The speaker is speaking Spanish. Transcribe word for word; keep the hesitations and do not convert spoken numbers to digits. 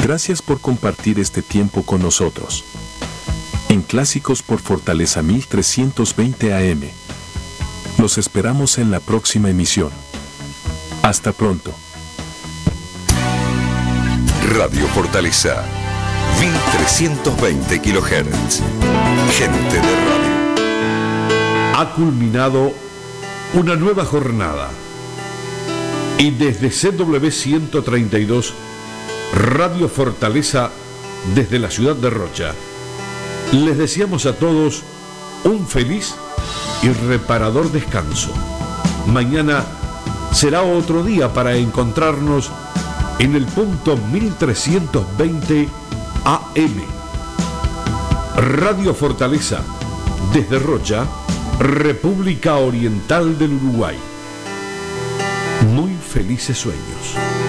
Gracias por compartir este tiempo con nosotros. En Clásicos por Fortaleza mil trescientos veinte A M. Los esperamos en la próxima emisión. Hasta pronto. Radio Fortaleza, mil trescientos veinte kilohertz. Gente de radio. Ha culminado una nueva jornada. Y desde C W ciento treinta y dos, Radio Fortaleza, desde la ciudad de Rocha, les deseamos a todos un feliz y reparador descanso. Mañana será otro día para encontrarnos en el punto mil trescientos veinte A M. Radio Fortaleza, desde Rocha, República Oriental del Uruguay. Muy felices sueños.